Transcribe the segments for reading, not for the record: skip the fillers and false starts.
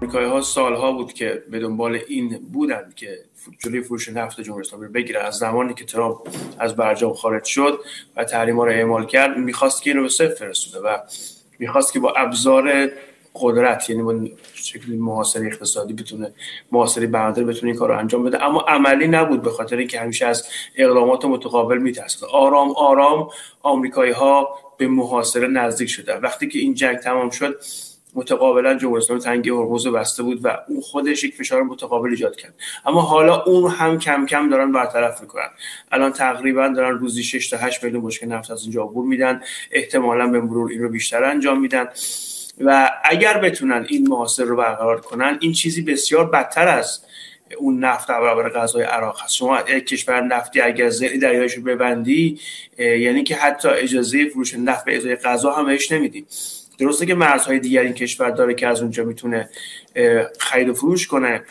آمریکایی‌ها سالها بود که به دنبال این بودند که جلوی فروش نفت جمهوری اسلامی رو بگیره. از زمانی که ترامپ از برجام خارج شد و تحریم‌ها رو اعمال کرد، می‌خواست که اینو به صفر برسونه و می‌خواست که با ابزار قدرت، یعنی با شکلی محاصره اقتصادی بتونه محاصره بندر بتونه این کارو انجام بده، اما عملی نبود به خاطر اینکه همیشه از اقدامات متقابل میترسید. آرام آرام آمریکایی‌ها به محاصره نزدیک شدن. وقتی که این جنگ تمام شد، متقابلا جمهوری اسلامی تنگه هرمز بسته بود و اون خودش یک فشار متقابل ایجاد کرد. اما حالا اون هم کم کم دارن برطرف میکنن. الان تقریبا دارن روزی 6 تا 8 میلیون بشکه نفت از اینجا عبور میدن، احتمالاً به مرور این رو بیشتر انجام میدن و اگر بتونن این محاصره رو برقرار کنن، این چیزی بسیار بدتر از اون نفت در برابر غزوی عراق هست. شما یک کشور نفتی اگر زیر دریایش رو ببندی، یعنی که حتی اجازه فروش نفت به ازای غذا هم بهش نمیدی. درسته که مرزهای دیگر این کشور داره که از اونجا میتونه خرید و فروش کنه،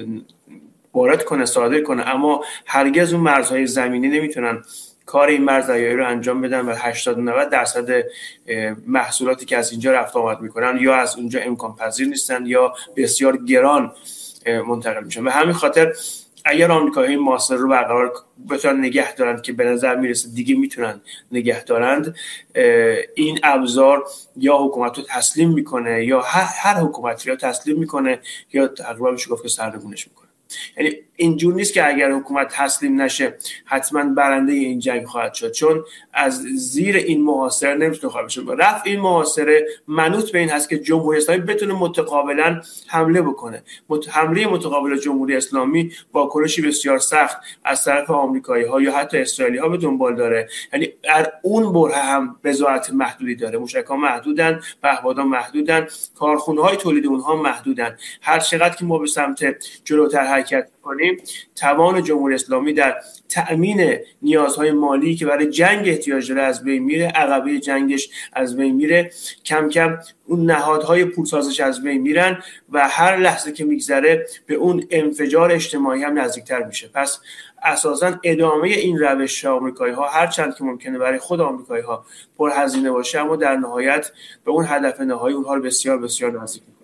وارد کنه، صادر کنه، اما هرگز اون مرزهای زمینی نمیتونن کار این مرز دریایی رو انجام بدن و 80-90% محصولاتی که از اینجا رفت آمد میکنن یا از اونجا امکان پذیر نیستن یا بسیار گران منتقل میشن. و همین خاطر اگر آمریکایی‌ها محاصره رو برقرار بتونن نگه دارن، که به نظر میرسه دیگه میتونن نگه دارند، این ابزار یا حکومت رو تسلیم میکنه یا هر حکومتی رو تسلیم میکنه یا تقریبا میشه گفت که سرنگونش میکنه. یعنی اینجور نیست که اگر حکومت تسلیم نشه حتما برنده این جنگ خواهد شد، چون از زیر این محاصره نمیتونه خارج بشه. رفع این محاصره منوط به این هست که جمهوری اسلامی بتونه متقابلا حمله بکنه. حمله متقابل جمهوری اسلامی واکنشی بسیار سخت از طرف آمریکایی‌ها یا حتی اسرائیلی‌ها به دنبال داره. یعنی در اون بره هم بضاعت محدودی داره، موشک‌ها محدودن، پهپادها محدودن، کارخونه‌های تولید اونها محدودن. هر چقدر که ما به سمت جلوتر حرکت کنیم، توان جمهوری اسلامی در تأمین نیازهای مالی که برای جنگ احتیاج داره از بین میره، عقبه جنگش از بین میره، کم کم اون نهادهای پولسازش از بین میرن و هر لحظه که میگذره به اون انفجار اجتماعی هم نزدیکتر میشه. پس اساساً ادامه این روش آمریکایی‌ها هر چند که ممکنه برای خود آمریکایی‌ها پرهزینه باشه، اما در نهایت به اون هدف نهایی اونها رو بسیار بسیار نزدیک میکنه.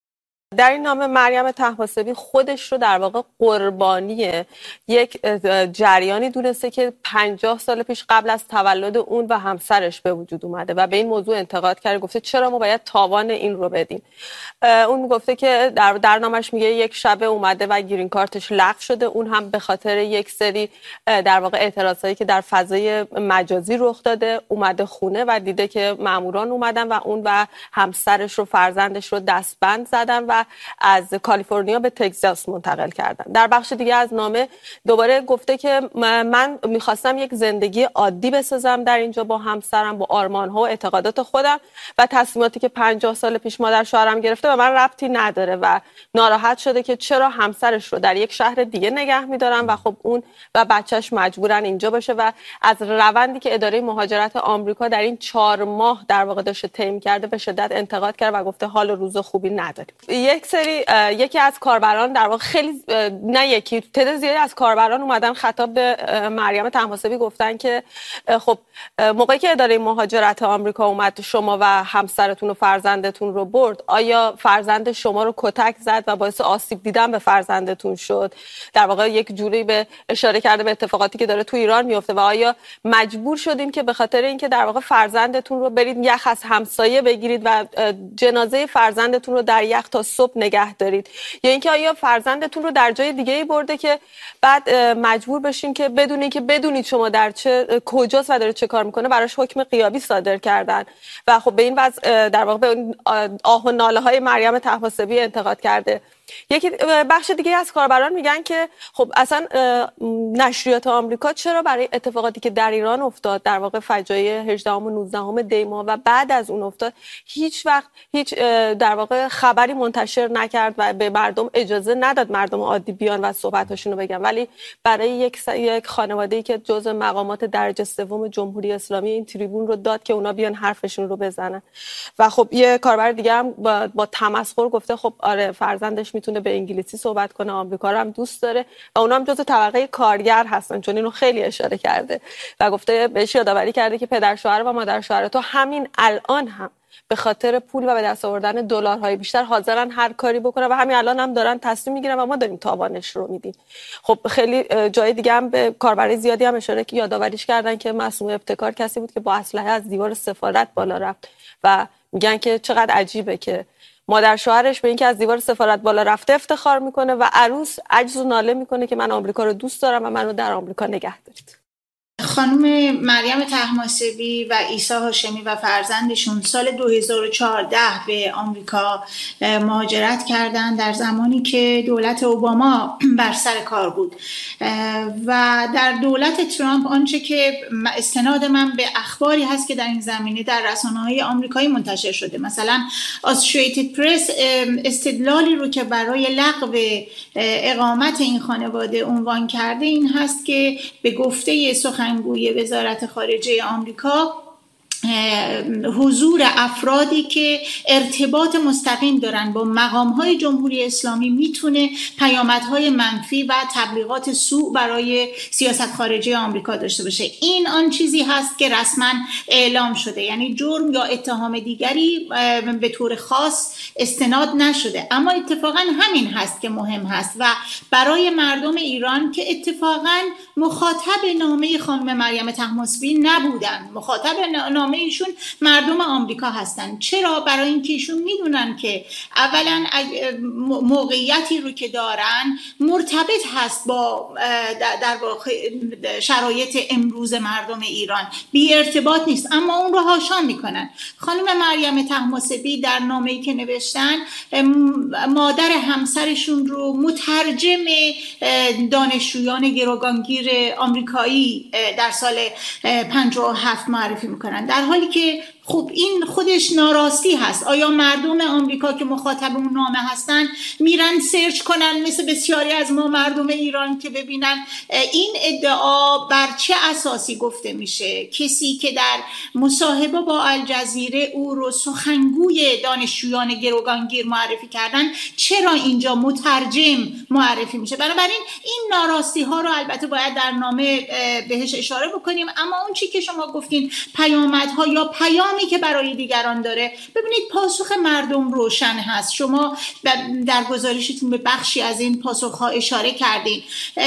در این نامه مریم طهماسبی خودش رو در واقع قربانی یک جریانی دونسته که 50 سال پیش قبل از تولد اون و همسرش به وجود اومده و به این موضوع انتقاد کرده، گفته چرا ما باید تاوان این رو بدیم. اون گفته که در نامش میگه یک شب اومده و گرین کارتش لغو شده، اون هم به خاطر یک سری در واقع اعتراضایی که در فضای مجازی رخ داده. اومده خونه و دیده که ماموران اومدن و اون و همسرش رو، فرزندش رو دستبند زدن و از کالیفرنیا به تگزاس منتقل کردن. در بخش دیگه از نامه دوباره گفته که من میخواستم یک زندگی عادی بسازم در اینجا با همسرم، با آرمان‌ها و اعتقادات خودم و تصمیماتی که 50 سال پیش مادر شوهرم گرفته و من ربطی نداره و ناراحت شده که چرا همسرش رو در یک شهر دیگه نگه می‌دارن و خب اون و بچهش مجبورن اینجا باشه و از روندی که اداره مهاجرت آمریکا در این 4 ماه در واقع داشته طی کرده به شدت انتقاد کرد و گفته حال و روز خوبی نداریم. یکی از کاربران در واقع خیلی نه یکی تعداد زیادی از کاربران اومدن خطاب به مریم طهماسبی گفتن که خب موقعی که اداره مهاجرت آمریکا اومد شما و همسرتون و فرزندتون رو برد، آیا فرزند شما رو کتک زد و باعث آسیب دیدن به فرزندتون شد؟ در واقع یک جوری به اشاره کرده به اتفاقاتی که داره تو ایران میفته و آیا مجبور شدین که به خاطر اینکه در واقع فرزندتون رو برید یخ از همسایه بگیرید و جنازه فرزندتون رو در یخ تا صبح نگه دارید، یا اینکه آیا فرزندتون رو در جای دیگه‌ای برده که بعد مجبور بشین که بدونید شما در چه کجاست و داره چه کار میکنه، براش حکم غیابی صادر کردن و خب به این وضع در واقع به آه و ناله های مریم طهماسبی انتقاد کرده. یکی بخش دیگه از کاربران میگن که خب اصلا نشریات آمریکا چرا برای اتفاقاتی که در ایران افتاد، در واقع فجایع 18 و 19 دی ماه و بعد از اون افتاد، هیچ وقت هیچ در واقع خبری منتشر نکرد و به مردم اجازه نداد مردم عادی بیان و صحبتاشون رو بگن، ولی برای یک خانواده‌ای که جزء مقامات درجه سوم جمهوری اسلامی این تریبون رو داد که اونا بیان حرفشون رو بزنن. و خب یه کاربر دیگه هم با تمسخر گفته خب آره فرزندش میتونه به انگلیسی صحبت کنه، آمریکا رو هم دوست داره و اونا هم جزء طبقه کارگر هستن، چون اینو خیلی اشاره کرده و گفته بهش یادآوری کرده که پدر شوهر و مادر شوهر تو همین الان هم به خاطر پول و به دست آوردن دلارهای بیشتر حاضرن هر کاری بکنن و همین الان هم دارن تصمیم میگیرن و ما داریم تاوانش رو میدیم. خب خیلی جای دیگه هم به کاربرای زیادی هم اشاره که یادآوریش کردن که معصومه ابتکار کسی بود که با اسلحه از دیوار سفارت بالا رفت و میگن که چقدر عجیبه که مادر شوهرش به اینکه از دیوار سفارت بالا رفته افتخار میکنه و عروس عجز و ناله میکنه که من آمریکا رو دوست دارم و منو در آمریکا نگه دارید. خانم مریم طهماسبی و عیسی هاشمی و فرزندشون سال 2014 به آمریکا مهاجرت کردن در زمانی که دولت اوباما بر سر کار بود و در دولت ترامپ آنچه که استناد من به اخباری هست که در این زمینه در رسانه‌های آمریکایی منتشر شده، مثلا آسوشییتد پرس استدلالی رو که برای لغو اقامت این خانواده عنوان کرده این هست که به گفته سخنگوی وزارت خارجه آمریکا حضور افرادی که ارتباط مستقیم دارن با مقام‌های جمهوری اسلامی میتونه پیامدهای منفی و تبلیغات سوء برای سیاست خارجی آمریکا داشته باشه. این آن چیزی هست که رسما اعلام شده، یعنی جرم یا اتهام دیگری به طور خاص استناد نشده، اما اتفاقا همین هست که مهم هست و برای مردم ایران که اتفاقا مخاطب نامه خانم مریم طهماسبی نبودن، مخاطب نامه ایشون مردم آمریکا هستن. چرا؟ برای اینکه ایشون میدونن که اولا موقعیتی رو که دارن مرتبط هست با در واقع شرایط امروز مردم ایران، بی ارتباط نیست، اما اون رو هاشا میکنن. خانم مریم طهماسبی در نامه‌ای که نوشتن مادر همسرشون رو مترجم دانشجویان گروگانگیر آمریکایی در سال 57 معرفی میکنن، در حالی که خب این خودش ناراستی هست. آیا مردم آمریکا که مخاطب اون نامه هستن میرن سرچ کنن مثل بسیاری از ما مردم ایران که ببینن این ادعا بر چه اساسی گفته میشه؟ کسی که در مصاحبه با الجزیره او رو سخنگوی دانشجویان گروگانگیر معرفی کردن، چرا اینجا مترجم معرفی میشه؟ بنابراین این ناراستی ها رو البته باید در نامه بهش اشاره بکنیم، اما اون چی که شما گفتین پیامدها یا پیامی که برای دیگران داره، ببینید پاسخ مردم روشن هست. شما در گزارشتون به بخشی از این پاسخها اشاره کردین.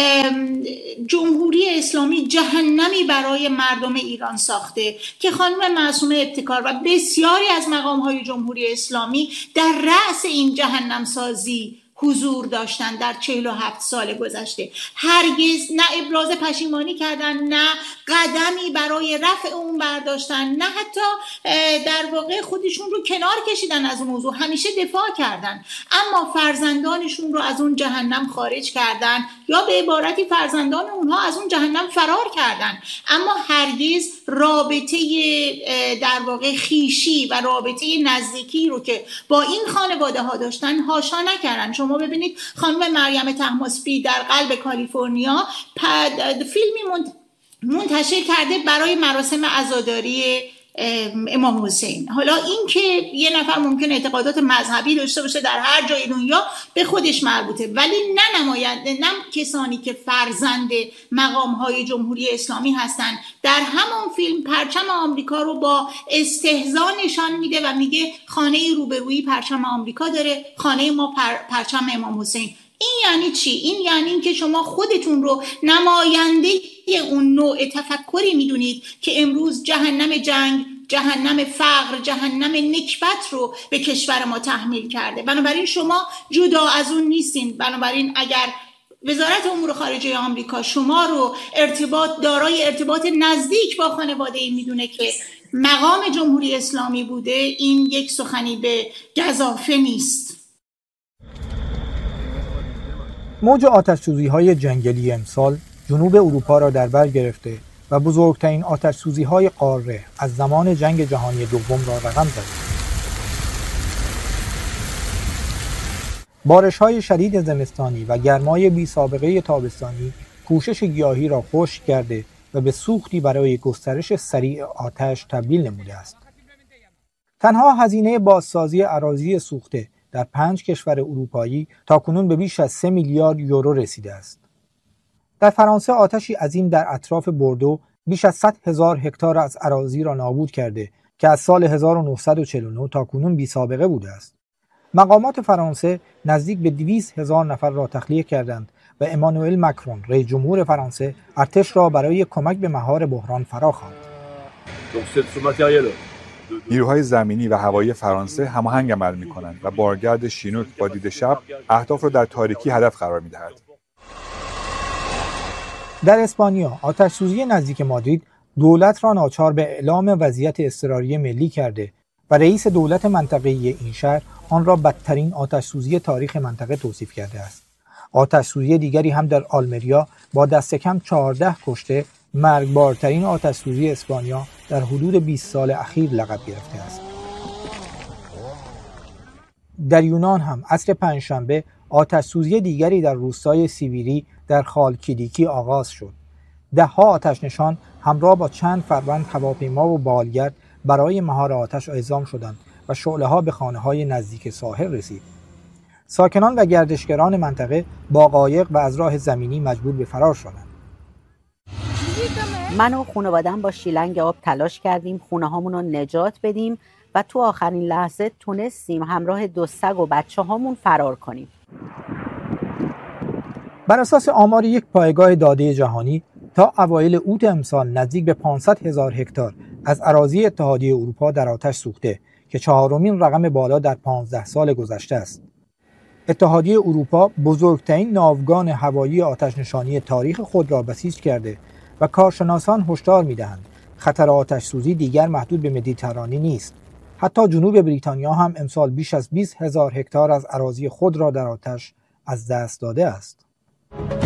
جمهوری اسلامی جهنمی برای مردم ایران ساخته که خانم معصومه ابتکار و بسیاری از مقام‌های جمهوری اسلامی در رأس این جهنم سازی حضور داشتن در 47 سال گذشته. هرگز نه ابراز پشیمانی کردن، نه قدمی برای رفع اون برداشتن، نه حتی در واقع خودشون رو کنار کشیدن از اون موضوع، همیشه دفاع کردن، اما فرزندانشون رو از اون جهنم خارج کردن یا به عبارتی فرزندان اونها از اون جهنم فرار کردن، اما هرگز رابطه در واقع خیشی و رابطه نزدیکی رو که با این خانواده ها داشتن هاشا نکردن. شما ببینید خانم مریم طهماسبی در قلب کالیفرنیا فیلمی منتشر کرده برای مراسم عزاداری امام حسین. حالا این که یه نفر ممکن اعتقادات مذهبی داشته باشه در هر جای دنیا به خودش مربوطه، ولی نه نماینده، نه کسانی که فرزند مقام‌های جمهوری اسلامی هستن. در همون فیلم پرچم آمریکا رو با استهزا نشان میده و میگه خانه روبرویی پرچم آمریکا داره، خانه ما پرچم امام حسین. این یعنی چی؟ این یعنی این که شما خودتون رو نماینده اون نوع تفکری میدونید که امروز جهنم جنگ، جهنم فقر، جهنم نکبت رو به کشور ما تحمیل کرده. بنابراین شما جدا از اون نیستین. بنابراین اگر وزارت امور خارجه آمریکا شما رو دارای ارتباط نزدیک با خانواده‌ای میدونه که مقام جمهوری اسلامی بوده، این یک سخنی به گزافه نیست. موج آتش‌سوزی‌های جنگلی امسال جنوب اروپا را در بر گرفته و بزرگترین آتش‌سوزی‌های قاره از زمان جنگ جهانی دوم را رقم زده. بارش‌های شدید زمستانی و گرمای بی‌سابقه تابستانی پوشش گیاهی را خشک کرده و به سوختی برای گسترش سریع آتش تبدیل نموده است. تنها هزینه بازسازی اراضی سوخته در 5 کشور اروپایی تاکنون به بیش از 3 میلیارد یورو رسیده است. در فرانسه آتشی عظیم در اطراف بوردو بیش از 100,000 هکتار از اراضی را نابود کرده که از سال 1949 تا کنون بی سابقه بوده است. مقامات فرانسه نزدیک به 200,000 نفر را تخلیه کردند و امانوئل مکرون رئیس جمهور فرانسه ارتش را برای کمک به مهار بحران فرا خواند. نیروهای زمینی و هوایی فرانسه هماهنگ عمل می‌کنند و بارگرد شینوک با دید شب اهداف را در تاریکی هدف قرار می‌دهد. در اسپانیا آتش‌سوزی نزدیک مادرید دولت را ناچار به اعلام وضعیت اضطراری ملی کرده و رئیس دولت منطقه‌ای این شهر آن را بدترین آتش‌سوزی تاریخ منطقه توصیف کرده است. آتش‌سوزی دیگری هم در آلمریا با دست کم 14 کشته مرگبارترین آتش‌سوزی اسپانیا در حدود 20 سال اخیر لقب گرفته است. در یونان هم عصر پنجشنبه آتش‌سوزی دیگری در روستای سیویری در خالکیدیکی آغاز شد. ده‌ها آتش‌نشان همراه با چند فروند هواپیما و بالگرد برای مهار آتش اعزام شدند و شعله‌ها به خانه‌های نزدیک ساحل رسید. ساکنان و گردشگران منطقه با قایق و از راه زمینی مجبور به فرار شدند. من و خانواده‌ام با شیلنگ آب تلاش کردیم خونه‌هامون رو نجات بدیم و تو آخرین لحظه تونستیم همراه 2 سگ و بچه‌هامون فرار کنیم. بر اساس آمار یک پایگاه داده جهانی تا اوایل اوت امسال نزدیک به 500,000 هکتار از اراضی اتحادیه اروپا در آتش سوخته که 4مین رقم بالا در 15 سال گذشته است. اتحادیه اروپا بزرگترین ناوگان هوایی آتش‌نشانی تاریخ خود را بسیج کرده و کارشناسان هشدار می‌دهند خطر آتش‌سوزی دیگر محدود به مدیترانه نیست. حتی جنوب بریتانیا هم امسال بیش از 20,000 هکتار از اراضی خود را در آتش از دست داده است.